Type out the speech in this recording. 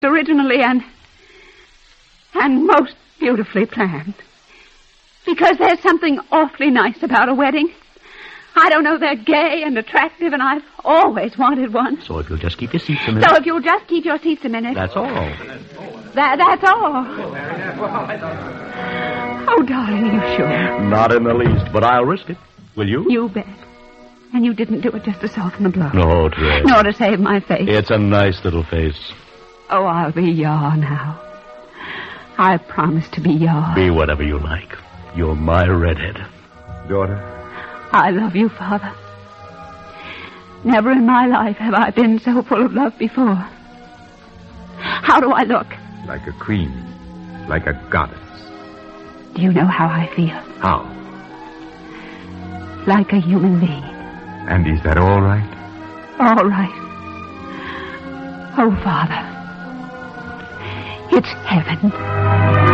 originally and most beautifully planned. Because there's something awfully nice about a wedding. I don't know, they're gay and attractive, and I've always wanted one. So if you'll just keep your seats a minute. So if you'll just keep your seats a minute. That's all. That's all. Oh, darling, are you sure? Not in the least, but I'll risk it. Will you? You bet. And you didn't do it just to soften the blow. No, Trey. Nor to save my face. It's a nice little face. Oh, I'll be yours now. I promise to be yours. Be whatever you like. You're my redhead. Daughter? I love you, Father. Never in my life have I been so full of love before. How do I look? Like a queen. Like a goddess. Do you know how I feel? How? Like a human being. And is that all right? All right. Oh, Father. It's heaven.